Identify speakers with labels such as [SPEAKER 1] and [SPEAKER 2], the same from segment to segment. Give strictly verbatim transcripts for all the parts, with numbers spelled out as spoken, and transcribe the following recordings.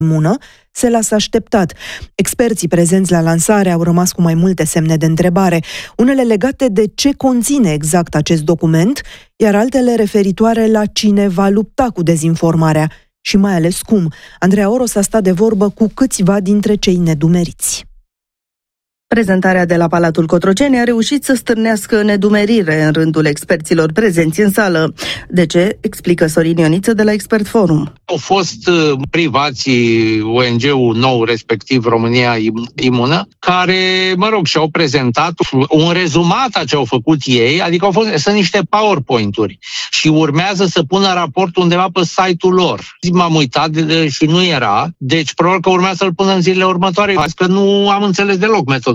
[SPEAKER 1] imună se lasă așteptat. Experții prezenți la lansare au rămas cu mai multe semne de întrebare, unele legate de ce conține exact acest document, iar altele referitoare la cine va lupta cu dezinformarea și mai ales cum. Andreea Oros a stat de vorbă cu câțiva dintre cei nedumeriți.
[SPEAKER 2] Prezentarea de la Palatul Cotroceni a reușit să stârnească nedumerire în rândul experților prezenți în sală. De ce? Explică Sorin Ioniță de la Expert Forum.
[SPEAKER 3] Au fost privații O N G-ul nou, respectiv România Imună, care, mă rog, și-au prezentat un rezumat a ce au făcut ei, adică au fost, sunt niște PowerPoint-uri și urmează să pună raportul undeva pe site-ul lor. M-am uitat și nu era, deci probabil că urmează să-l pună în zilele următoare, că nu am înțeles deloc metodologia.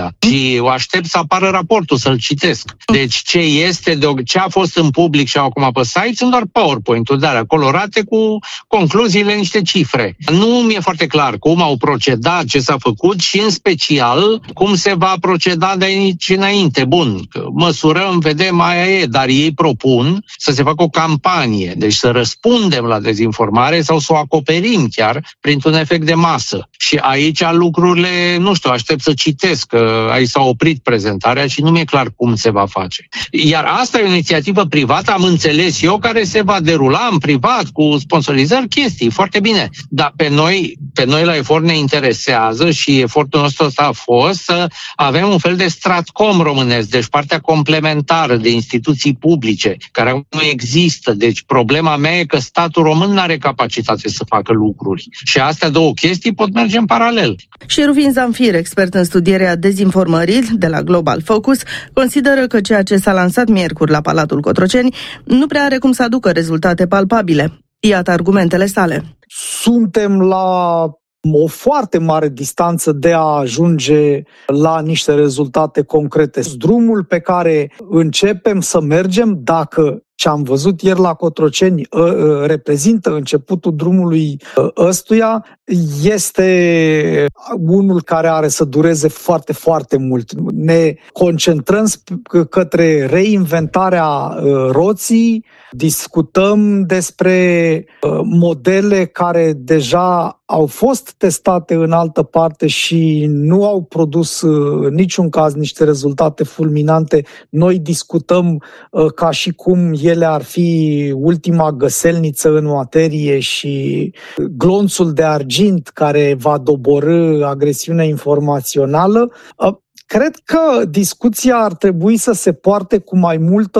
[SPEAKER 3] Și o aștept să apară raportul, să-l citesc. Deci ce este, de, ce a fost în public și acum pe site sunt doar PowerPoint-uri de alea colorate cu concluziile, niște cifre. Nu mi-e foarte clar cum au procedat, ce s-a făcut și în special cum se va proceda de aici înainte. Bun, măsurăm, vedem, aia e, dar ei propun să se facă o campanie, deci să răspundem la dezinformare sau să o acoperim chiar printr-un efect de masă. Și aici lucrurile, nu știu, aștept să citesc, că aici s-a oprit prezentarea și nu mi-e clar cum se va face. Iar asta e o inițiativă privată, am înțeles eu, care se va derula în privat, cu sponsorizări, chestii, foarte bine. Dar pe noi, pe noi la efort ne interesează și efortul nostru ăsta a fost să avem un fel de stratcom românesc, deci partea complementară de instituții publice, care nu există. Deci problema mea e că statul român nu are capacitate să facă lucruri. Și astea două chestii pot merge în paralel.
[SPEAKER 2] Și Rufin Zamfir, expert în studierea dezinformării de la Global Focus, consideră că ceea ce s-a lansat miercuri la Palatul Cotroceni nu prea are cum să aducă rezultate palpabile. Iată argumentele sale.
[SPEAKER 4] Suntem la o foarte mare distanță de a ajunge la niște rezultate concrete. Drumul pe care începem să mergem, dacă ce am văzut ieri la Cotroceni reprezintă începutul drumului ăstuia, este unul care are să dureze foarte, foarte mult. Ne concentrăm către reinventarea roții, discutăm despre modele care deja au fost testate în altă parte și nu au produs în niciun caz niște rezultate fulminante. Noi discutăm ca și cum ele ar fi ultima găselniță în materie și glonțul de argint care va doborî agresiunea informațională. Cred că discuția ar trebui să se poarte cu mai multă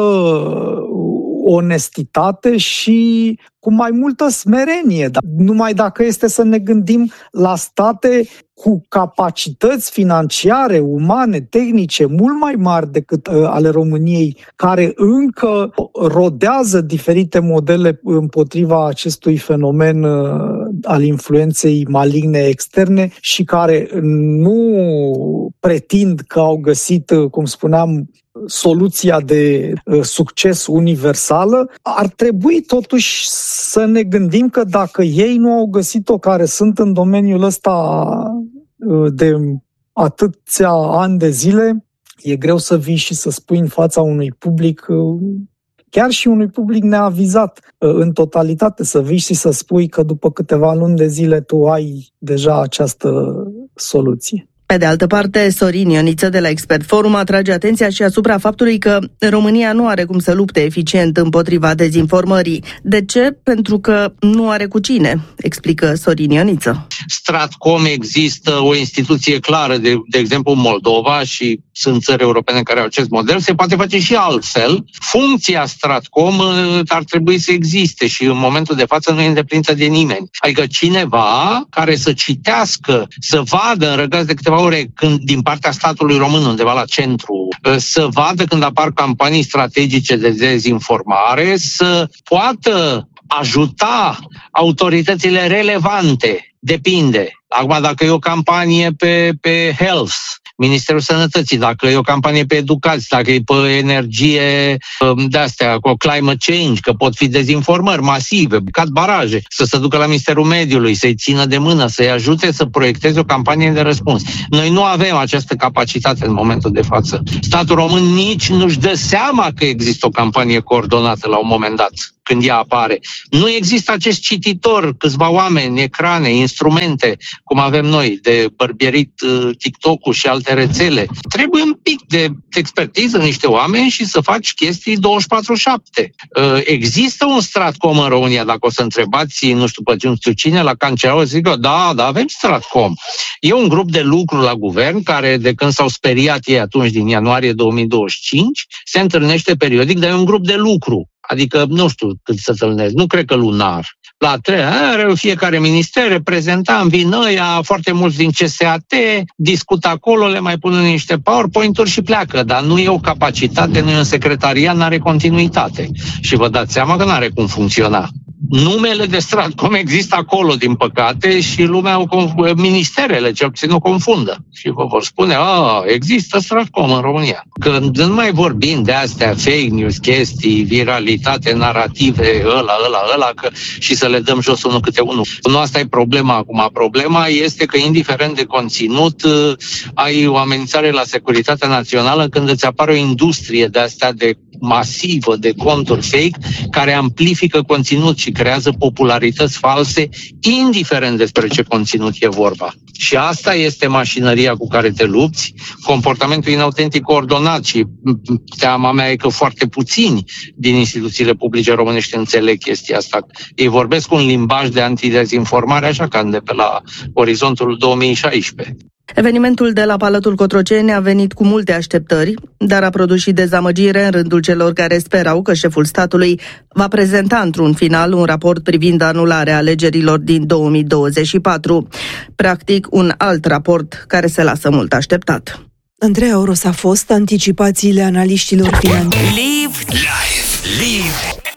[SPEAKER 4] onestitate și cu mai multă smerenie. Numai dacă este să ne gândim la state cu capacități financiare, umane, tehnice mult mai mari decât uh, ale României, care încă rodează diferite modele împotriva acestui fenomen uh, al influenței maligne externe și care nu pretind că au găsit, uh, cum spuneam, soluția de uh, succes universală. Ar trebui totuși să ne gândim că dacă ei nu au găsit-o, care sunt în domeniul ăsta uh, de atâția ani de zile, e greu să vii și să spui în fața unui public, uh, chiar și unui public neavizat uh, în totalitate, să vii și să spui că după câteva luni de zile tu ai deja această soluție.
[SPEAKER 2] Pe de altă parte, Sorin Ioniță de la Expert Forum atrage atenția și asupra faptului că România nu are cum să lupte eficient împotriva dezinformării. De ce? Pentru că nu are cu cine, explică Sorin Ioniță.
[SPEAKER 3] Stratcom există o instituție clară, de, de exemplu în Moldova, și sunt țări europene care au acest model, se poate face și altfel. Funcția Stratcom ar trebui să existe și în momentul de față nu e îndeplinită de nimeni. Adică cineva care să citească, să vadă în răgaz de câteva ore când, din partea statului român, undeva la centru, să vadă când apar campanii strategice de dezinformare, să poată ajuta autoritățile relevante. Depinde. Acum, dacă e o campanie pe, pe health, Ministerul Sănătății, dacă e o campanie pe educație, dacă e pe energie de-astea, cu climate change, că pot fi dezinformări masive, cad baraje, să se ducă la Ministerul Mediului, să-i țină de mână, să-i ajute să proiecteze o campanie de răspuns. Noi nu avem această capacitate în momentul de față. Statul român nici nu-și dă seama că există o campanie coordonată la un moment dat, când ea apare. Nu există acest cititor, câțiva oameni, ecrane, instrumente, cum avem noi, de bărbierit TikTok-ul și alte rețele. Trebuie un pic de expertiză, niște oameni și să faci chestii douăzeci și patru șapte. Există un Stratcom în România, dacă o să întrebați, nu știu pe nu știu cine, la Canceau, zic eu, da, da, avem Stratcom. E un grup de lucru la guvern care, de când s-au speriat ei atunci, din ianuarie două mii douăzeci și cinci, se întâlnește periodic, dar e un grup de lucru. Adică, nu știu cât să întâlnesc, nu cred că lunar. La trei, are fiecare minister, reprezentant, vin ăia, foarte mulți din C S A T, discută acolo, le mai pun în niște PowerPoint-uri și pleacă, dar nu e o capacitate, nu e un secretariat, nu are continuitate. Și vă dați seama că nu are cum funcționa. Numele de Stratcom există acolo, din păcate, și lumea, ministerele cel puțin o confundă. Și vă vor spune, a, există Stratcom în România. Când nu mai vorbim de astea, fake news, chestii, viralitate, narrative, ăla, ăla, ăla, că, și să le dăm jos unul câte unul. Nu asta e problema acum. Problema este că, indiferent de conținut, ai o amenințare la securitatea națională când îți apare o industrie de astea de masivă de conturi fake care amplifică conținut și creează popularități false, indiferent despre ce conținut e vorba. Și asta este mașinăria cu care te lupți, comportamentul inautentic coordonat și teama mea e că foarte puțini din instituțiile publice românești înțeleg chestia asta. Ei vorbesc un limbaj de antidezinformare așa ca de pe la orizontul două mii șaisprezece.
[SPEAKER 2] Evenimentul de la Palatul Cotroceni a venit cu multe așteptări, dar a produs și dezamăgire în rândul celor care sperau că șeful statului va prezenta într-un final un raport privind anularea alegerilor din două mii douăzeci și patru. Practic, un alt raport care se lasă mult așteptat.
[SPEAKER 1] Andreea Oros a fost anticipațiile analiștilor financiari.